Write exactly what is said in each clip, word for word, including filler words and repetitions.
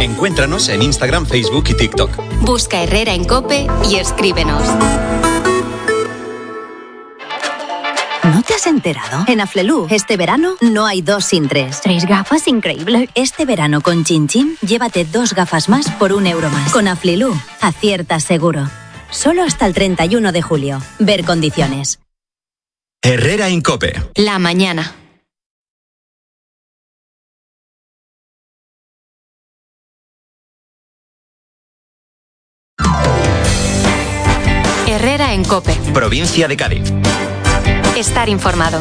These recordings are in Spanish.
Encuéntranos en Instagram, Facebook y TikTok. Busca Herrera en COPE y escríbenos. ¿No te has enterado? En Aflelu, este verano no hay dos sin tres. ¿Tres gafas? Increíble. Este verano con Chin Chin, llévate dos gafas más por un euro más. Con Aflelu, aciertas seguro. Solo hasta el treinta y uno de julio. Ver condiciones. Herrera en COPE. La mañana. Herrera en COPE. Provincia de Cádiz. Estar informado.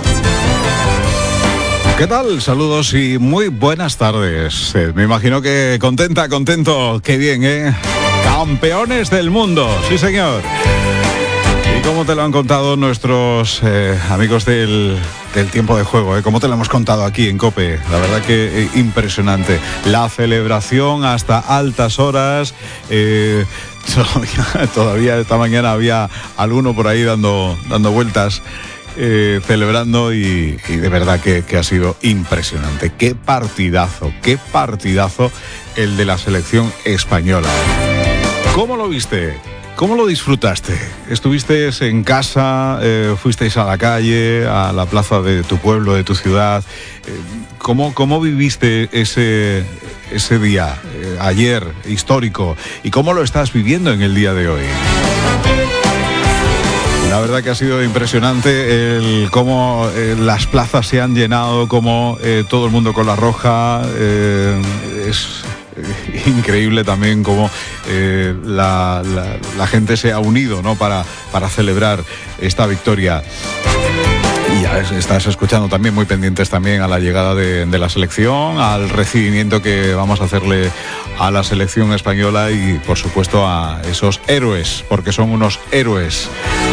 ¿Qué tal? Saludos y muy buenas tardes. Eh, me imagino que contenta, contento, qué bien, ¿eh? Campeones del mundo, sí señor. Y como te lo han contado nuestros eh, amigos del, del tiempo de juego, ¿eh? Como te lo hemos contado aquí en COPE, la verdad que eh, impresionante. La celebración hasta altas horas, eh, todavía, todavía esta mañana había alguno por ahí dando, dando vueltas. Eh, celebrando y, y de verdad que, que ha sido impresionante. Qué partidazo, qué partidazo el de la selección española. ¿Cómo lo viste? ¿Cómo lo disfrutaste? ¿Estuvisteis en casa? Eh, ¿Fuisteis a la calle, a la plaza de tu pueblo, de tu ciudad? Eh, ¿cómo, ¿Cómo viviste ese, ese día, eh, ayer, histórico? ¿Y cómo lo estás viviendo en el día de hoy? La verdad que ha sido impresionante el cómo eh, las plazas se han llenado, cómo eh, todo el mundo con la roja. Eh, es eh, increíble también cómo eh, la, la, la gente se ha unido, ¿no? para, para celebrar esta victoria. Y ya estás escuchando también, muy pendientes también a la llegada de, de la selección, al recibimiento que vamos a hacerle a la selección española y, por supuesto, a esos héroes, porque son unos héroes.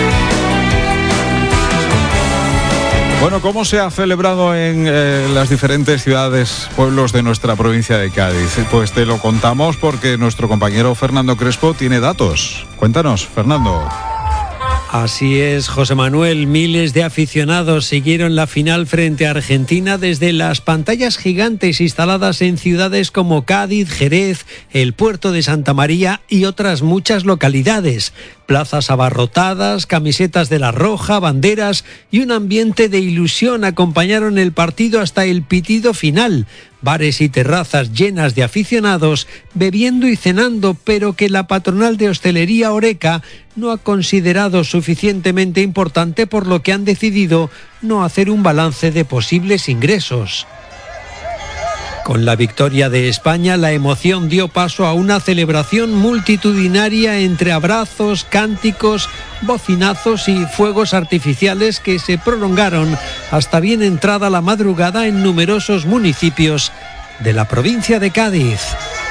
Bueno, ¿cómo se ha celebrado en eh, las diferentes ciudades, pueblos de nuestra provincia de Cádiz? Pues te lo contamos porque nuestro compañero Fernando Crespo tiene datos. Cuéntanos, Fernando. Así es, José Manuel. Miles de aficionados siguieron la final frente a Argentina desde las pantallas gigantes instaladas en ciudades como Cádiz, Jerez, el puerto de Santa María y otras muchas localidades. Plazas abarrotadas, camisetas de la Roja, banderas y un ambiente de ilusión acompañaron el partido hasta el pitido final. Bares y terrazas llenas de aficionados bebiendo y cenando, pero que la patronal de hostelería Horeca no ha considerado suficientemente importante, por lo que han decidido no hacer un balance de posibles ingresos. Con la victoria de España, la emoción dio paso a una celebración multitudinaria entre abrazos, cánticos, bocinazos y fuegos artificiales que se prolongaron hasta bien entrada la madrugada en numerosos municipios de la provincia de Cádiz.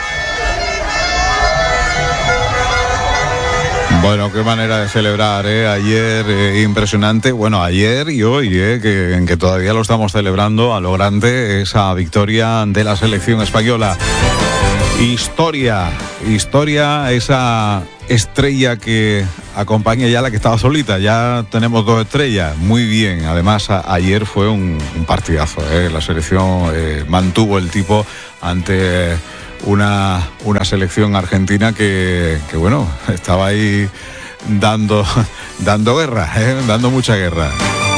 Bueno, qué manera de celebrar, ¿eh? Ayer, eh, impresionante. Bueno, ayer y hoy, ¿eh? que, en que todavía lo estamos celebrando a lo grande, esa victoria de la selección española. Historia, historia, esa estrella que acompaña ya la que estaba solita. Ya tenemos dos estrellas, muy bien. Además, a, ayer fue un, un partidazo, ¿eh? La selección eh, mantuvo el tipo ante una, una selección argentina que, que, bueno, estaba ahí dando, dando guerra, ¿eh? dando mucha guerra.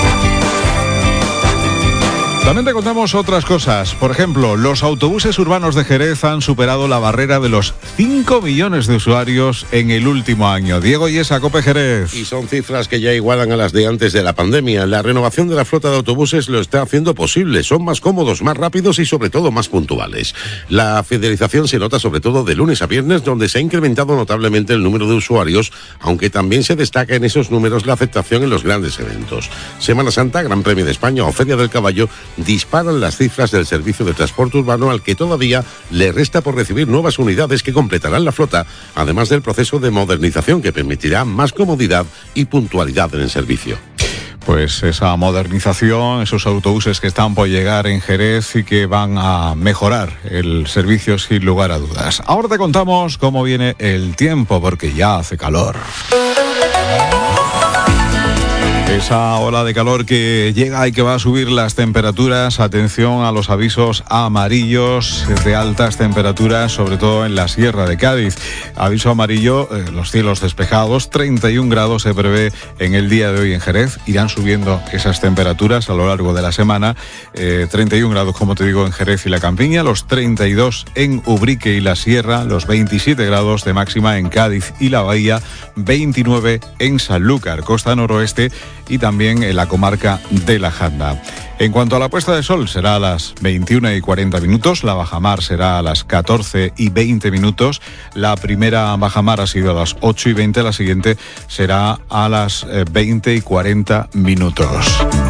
También te contamos otras cosas. Por ejemplo, los autobuses urbanos de Jerez han superado la barrera de los cinco millones de usuarios en el último año. Diego Yesa, COPE Jerez. Y son cifras que ya igualan a las de antes de la pandemia. La renovación de la flota de autobuses lo está haciendo posible. Son más cómodos, más rápidos y sobre todo más puntuales. La fidelización se nota sobre todo de lunes a viernes, donde se ha incrementado notablemente el número de usuarios, aunque también se destaca en esos números la aceptación en los grandes eventos. Semana Santa, Gran Premio de España o Feria del Caballo disparan las cifras del servicio de transporte urbano, al que todavía le resta por recibir nuevas unidades que completarán la flota, además del proceso de modernización que permitirá más comodidad y puntualidad en el servicio. Pues esa modernización, esos autobuses que están por llegar en Jerez y que van a mejorar el servicio sin lugar a dudas. Ahora te contamos cómo viene el tiempo, porque ya hace calor. Esa ola de calor que llega y que va a subir las temperaturas. Atención a los avisos amarillos de altas temperaturas, sobre todo en la Sierra de Cádiz. Aviso amarillo, eh, los cielos despejados, treinta y un grados se prevé en el día de hoy en Jerez. Irán subiendo esas temperaturas a lo largo de la semana. Eh, treinta y un grados, como te digo, en Jerez y la Campiña, los treinta y dos en Ubrique y la Sierra, los veintisiete grados de máxima en Cádiz y la Bahía, veintinueve en Sanlúcar, costa noroeste, y también en la comarca de la Janda. En cuanto a la puesta de sol, será a las veintiuna y cuarenta minutos, la bajamar será a las catorce y veinte minutos, la primera bajamar ha sido a las ocho y veinte, la siguiente será a las veinte y cuarenta minutos.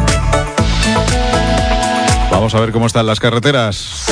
Vamos a ver cómo están las carreteras.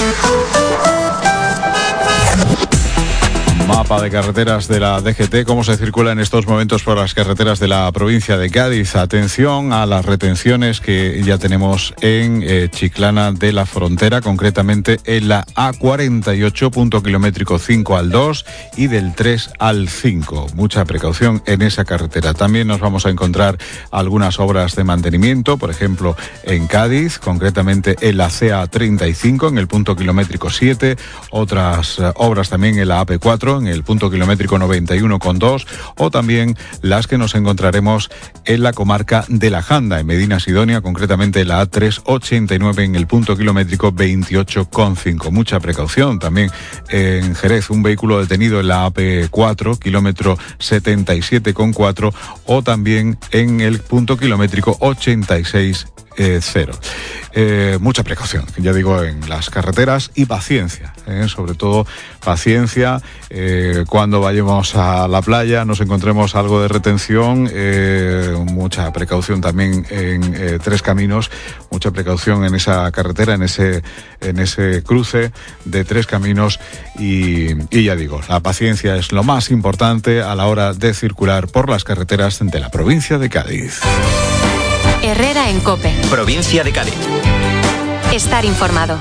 Mapa de carreteras de la D G T, cómo se circula en estos momentos por las carreteras de la provincia de Cádiz. Atención a las retenciones que ya tenemos en eh, Chiclana de la Frontera, concretamente en la A cuarenta y ocho, punto kilométrico cinco al dos y del tres al cinco. Mucha precaución en esa carretera. También nos vamos a encontrar algunas obras de mantenimiento, por ejemplo en Cádiz, concretamente en la C A treinta y cinco, en el punto kilométrico siete, otras eh, obras también en la A P cuatro, en el punto kilométrico noventa y uno coma dos, o también las que nos encontraremos en la comarca de la Janda, en Medina Sidonia, concretamente la A trescientos ochenta y nueve, en el punto kilométrico veintiocho coma cinco. Mucha precaución también en Jerez, un vehículo detenido en la A P cuatro, kilómetro setenta y siete coma cuatro, o también en el punto kilométrico ochenta y seis Eh, cero. Eh, mucha precaución, ya digo, en las carreteras, y paciencia, eh, sobre todo paciencia eh, cuando vayamos a la playa, nos encontremos algo de retención, eh, mucha precaución también en eh, Tres Caminos, mucha precaución en esa carretera, en ese, en ese cruce de Tres Caminos, y, y ya digo, la paciencia es lo más importante a la hora de circular por las carreteras de la provincia de Cádiz. Herrera en COPE. Provincia de Cádiz. Estar informado.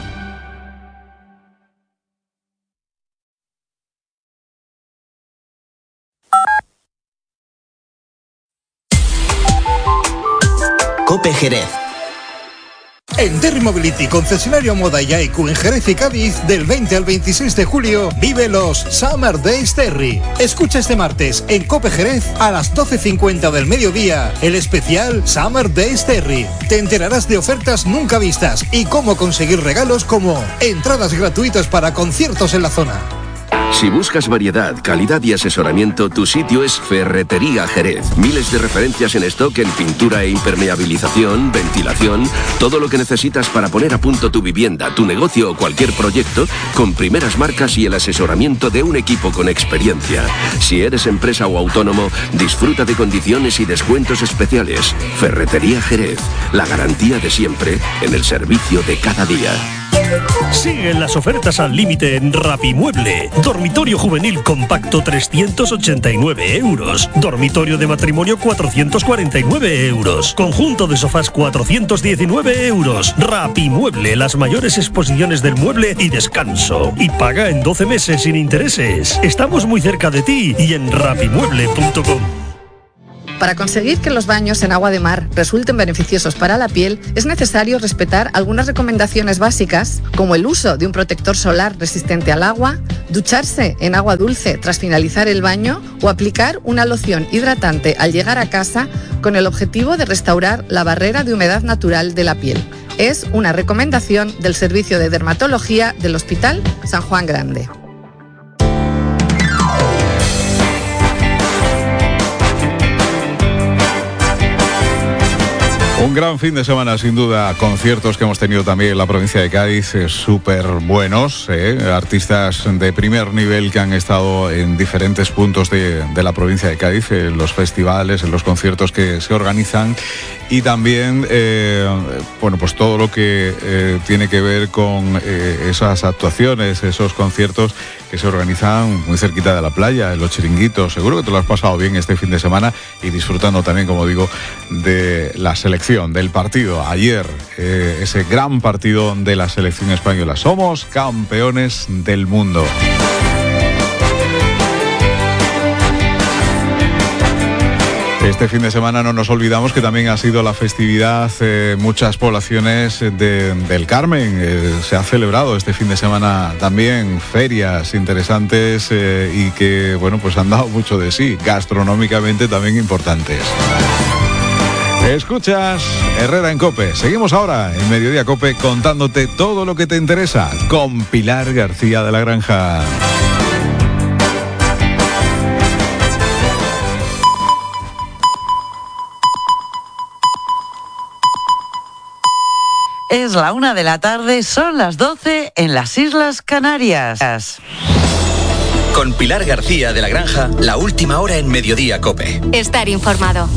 COPE Jerez. En Terry Mobility, concesionario Moda y A E Q en Jerez y Cádiz, del veinte al veintiséis de julio, vive los Summer Days Terry. Escucha este martes en COPE Jerez a las doce cincuenta del mediodía el especial Summer Days Terry. Te enterarás de ofertas nunca vistas y cómo conseguir regalos como entradas gratuitas para conciertos en la zona. Si buscas variedad, calidad y asesoramiento, tu sitio es Ferretería Jerez. Miles de referencias en stock en pintura e impermeabilización, ventilación, todo lo que necesitas para poner a punto tu vivienda, tu negocio o cualquier proyecto, con primeras marcas y el asesoramiento de un equipo con experiencia. Si eres empresa o autónomo, disfruta de condiciones y descuentos especiales. Ferretería Jerez, la garantía de siempre en el servicio de cada día. Siguen las ofertas al límite en Rapimueble. Dormitorio juvenil compacto trescientos ochenta y nueve euros. Dormitorio de matrimonio cuatrocientos cuarenta y nueve euros. Conjunto de sofás cuatrocientos diecinueve euros. Rapimueble, las mayores exposiciones del mueble y descanso. Y paga en doce meses sin intereses. Estamos muy cerca de ti y en rapimueble punto com. Para conseguir que los baños en agua de mar resulten beneficiosos para la piel, es necesario respetar algunas recomendaciones básicas, como el uso de un protector solar resistente al agua, ducharse en agua dulce tras finalizar el baño o aplicar una loción hidratante al llegar a casa con el objetivo de restaurar la barrera de humedad natural de la piel. Es una recomendación del Servicio de Dermatología del Hospital San Juan Grande. Un gran fin de semana, sin duda, conciertos que hemos tenido también en la provincia de Cádiz, eh, súper buenos, eh, artistas de primer nivel que han estado en diferentes puntos de, de la provincia de Cádiz, en los festivales, en los conciertos que se organizan, y también, eh, bueno, pues todo lo que eh, tiene que ver con eh, esas actuaciones, esos conciertos que se organizan muy cerquita de la playa, en los chiringuitos. Seguro que te lo has pasado bien este fin de semana y disfrutando también, como digo, de la selección, del partido. Ayer, eh, ese gran partido de la selección española. Somos campeones del mundo. Este fin de semana no nos olvidamos que también ha sido la festividad en eh, muchas poblaciones de, del Carmen. Eh, se ha celebrado este fin de semana también ferias interesantes eh, y que, bueno, pues han dado mucho de sí, gastronómicamente también importantes. Escuchas Herrera en COPE. Seguimos ahora en Mediodía COPE contándote todo lo que te interesa con Pilar García de la Granja. Es la una de la tarde, son las doce en las Islas Canarias. Con Pilar García de la Granja, la última hora en Mediodía COPE. Estar informado.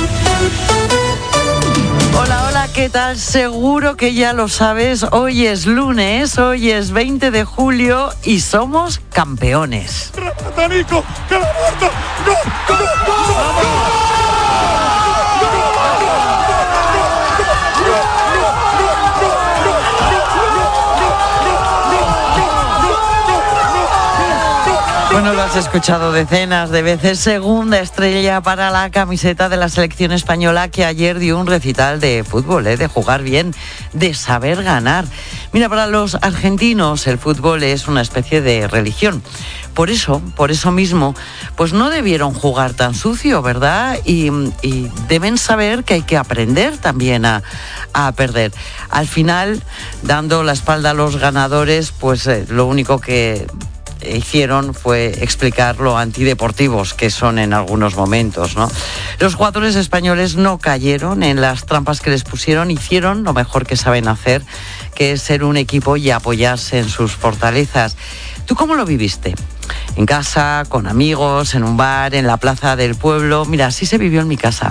Hola, hola, ¿qué tal? Seguro que ya lo sabes, hoy es lunes, hoy es veinte de julio y somos campeones. ¡Remata, Nico! ¡Que la muerta! ¡Gol! ¡Gol! ¡Gol! ¡Gol! Bueno, lo has escuchado decenas de veces. Segunda estrella para la camiseta de la selección española, que ayer dio un recital de fútbol, ¿eh? De jugar bien, de saber ganar. Mira, para los argentinos el fútbol es una especie de religión. Por eso, por eso mismo, pues no debieron jugar tan sucio, ¿verdad? Y, y deben saber que hay que aprender también a, a perder. Al final, dando la espalda a los ganadores, pues eh, lo único que hicieron fue explicar lo antideportivos que son en algunos momentos, ¿no? Los jugadores españoles no cayeron en las trampas que les pusieron, hicieron lo mejor que saben hacer, que es ser un equipo y apoyarse en sus fortalezas. ¿Tú cómo lo viviste? ¿En casa, con amigos, en un bar, en la plaza del pueblo? Mira, así se vivió en mi casa.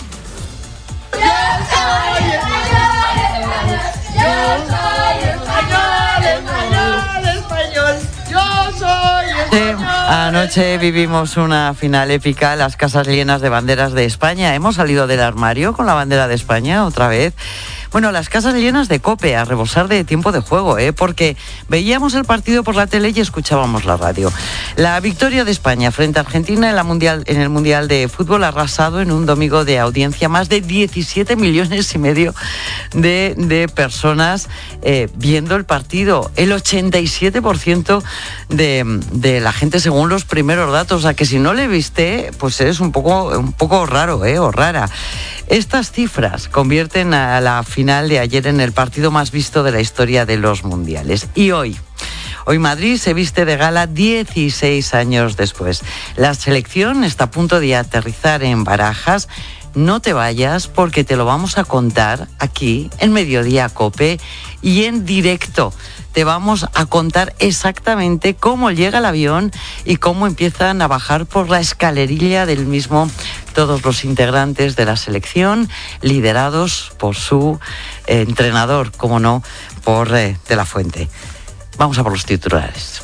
Anoche vivimos una final épica, las casas llenas de banderas de España. Hemos salido del armario con la bandera de España otra vez. Bueno, las casas llenas de COPE, a rebosar de tiempo de juego, ¿eh? Porque veíamos el partido por la tele y escuchábamos la radio. La victoria de España frente a Argentina en, la mundial, en el Mundial de Fútbol ha arrasado en un domingo de audiencia. Más de diecisiete millones y medio de, de personas eh, viendo el partido. El ochenta y siete por ciento de, de la gente según los primeros datos. O sea, que si no le viste, pues eres un poco, un poco raro, ¿eh? O rara. Estas cifras convierten a la final de ayer en el partido más visto de la historia de los mundiales. Y hoy, hoy Madrid se viste de gala dieciséis años después. La selección está a punto de aterrizar en Barajas. No te vayas porque te lo vamos a contar aquí en Mediodía COPE y en directo. Te vamos a contar exactamente cómo llega el avión y cómo empiezan a bajar por la escalerilla del mismo todos los integrantes de la selección, liderados por su eh, entrenador, como no, por eh, De la Fuente. Vamos a por los titulares.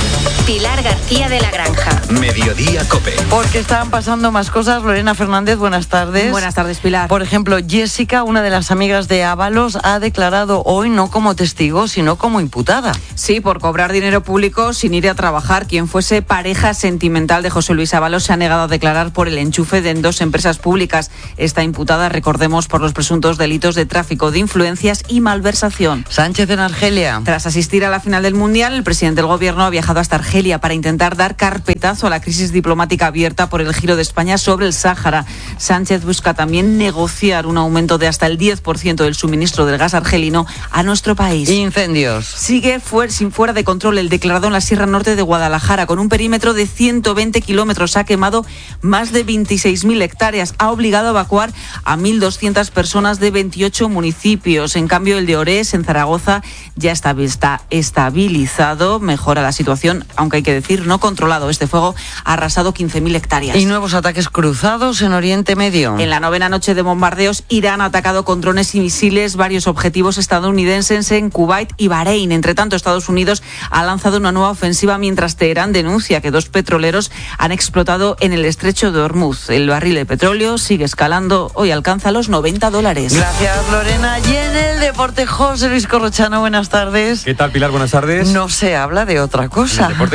Pilar García de la Granja. Mediodía COPE. Porque están pasando más cosas. Lorena Fernández, buenas tardes. Buenas tardes, Pilar. Por ejemplo, Jessica, una de las amigas de Ábalos, ha declarado hoy no como testigo, sino como imputada. Sí, por cobrar dinero público sin ir a trabajar. Quien fuese pareja sentimental de José Luis Ábalos se ha negado a declarar por el enchufe de en dos empresas públicas. Está imputada, recordemos, por los presuntos delitos de tráfico de influencias y malversación. Sánchez en Argelia. Tras asistir a la final del Mundial, el presidente del Gobierno ha viajado hasta Argelia para intentar dar carpetazo a la crisis diplomática abierta por el giro de España sobre el Sáhara. Sánchez busca también negociar un aumento de hasta el diez por ciento del suministro del gas argelino a nuestro país. Incendios. Sigue fuer, sin fuera de control el declarado en la Sierra Norte de Guadalajara. Con un perímetro de ciento veinte kilómetros ha quemado más de veintiséis mil hectáreas. Ha obligado a evacuar a mil doscientas personas de veintiocho municipios. En cambio, el de Orés, en Zaragoza, ya está, está estabilizado. Mejora la situación, aunque hay que decir, no controlado. Este fuego ha arrasado quince mil hectáreas. Y nuevos ataques cruzados en Oriente Medio. En la novena noche de bombardeos, Irán ha atacado con drones y misiles varios objetivos estadounidenses en Kuwait y Bahrein. Entre tanto, Estados Unidos ha lanzado una nueva ofensiva mientras Teherán denuncia que dos petroleros han explotado en el estrecho de Hormuz. El barril de petróleo sigue escalando. Hoy alcanza los noventa dólares. Gracias, Lorena. Y en el deporte, José Luis Corrochano, buenas tardes. ¿Qué tal, Pilar? Buenas tardes. No se habla de otra cosa. En el deporte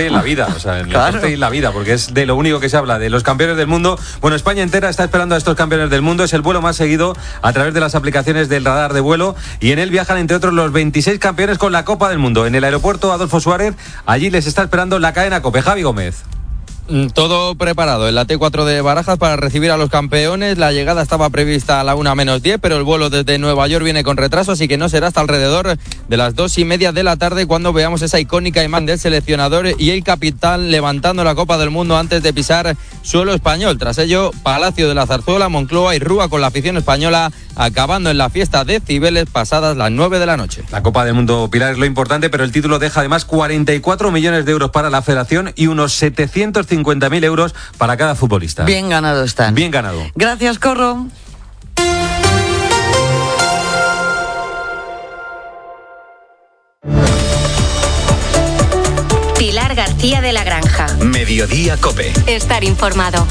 deporte y en la vida, o sea, en el Claro. deporte y en la vida, porque es de lo único que se habla, de los campeones del mundo. Bueno, España entera está esperando a estos campeones del mundo, es el vuelo más seguido a través de las aplicaciones del radar de vuelo, y en él viajan entre otros los veintiséis campeones con la Copa del Mundo. En el aeropuerto Adolfo Suárez, allí les está esperando la cadena COPE. Javi Gómez. Todo preparado en la T cuatro de Barajas para recibir a los campeones. La llegada estaba prevista a la una menos diez, pero el vuelo desde Nueva York viene con retraso, así que no será hasta alrededor de las dos y media de la tarde cuando veamos esa icónica imagen del seleccionador y el capitán levantando la Copa del Mundo antes de pisar suelo español. Tras ello, Palacio de la Zarzuela, Moncloa y Rúa con la afición española acabando en la fiesta de Cibeles pasadas las nueve de la noche. La Copa del Mundo, Pilar, es lo importante, pero el título deja además cuarenta y cuatro millones de euros para la federación y unos setecientos cincuenta mil euros para cada futbolista. Bien ganado están. Bien ganado. Gracias, Corro. Pilar García de la Granja. Mediodía COPE. Estar informado.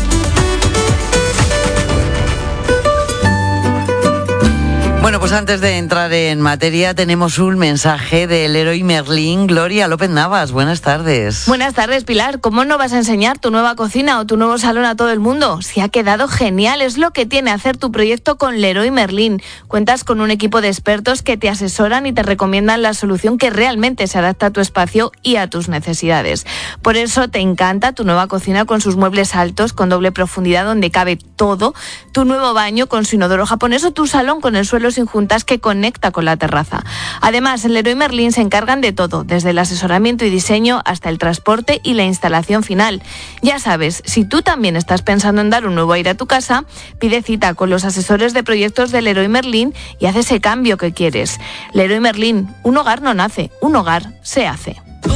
Bueno, pues antes de entrar en materia tenemos un mensaje del Leroy Merlin. Gloria López Navas, buenas tardes. Buenas tardes, Pilar. ¿Cómo no vas a enseñar tu nueva cocina o tu nuevo salón a todo el mundo? Si ha quedado genial, es lo que tiene hacer tu proyecto con Leroy Merlin. Cuentas con un equipo de expertos que te asesoran y te recomiendan la solución que realmente se adapta a tu espacio y a tus necesidades. Por eso te encanta tu nueva cocina con sus muebles altos con doble profundidad donde cabe todo, tu nuevo baño con su inodoro japonés o tu salón con el suelo sin juntas que conecta con la terraza. Además, en Leroy Merlin se encargan de todo, desde el asesoramiento y diseño hasta el transporte y la instalación final. Ya sabes, si tú también estás pensando en dar un nuevo aire a tu casa, pide cita con los asesores de proyectos de Leroy Merlin y haz ese cambio que quieres. Leroy Merlin, un hogar no nace, un hogar se hace.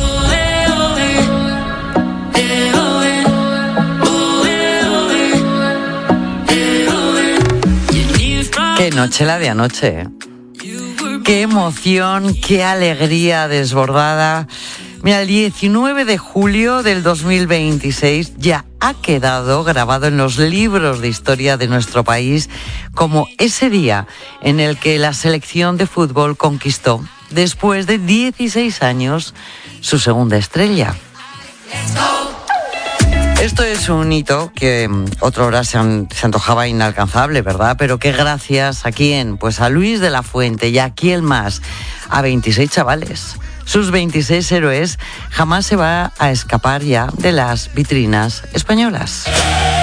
Qué noche la de anoche, ¿eh? Qué emoción, qué alegría desbordada. Mira, el diecinueve de julio del dos mil veintiséis ya ha quedado grabado en los libros de historia de nuestro país como ese día en el que la selección de fútbol conquistó, después de dieciséis años, su segunda estrella. Esto es un hito que otrora se, an, se antojaba inalcanzable, ¿verdad? Pero que gracias a quién, pues a Luis de la Fuente y a quién más, a veintiséis chavales, sus veintiséis héroes, jamás se va a escapar ya de las vitrinas españolas.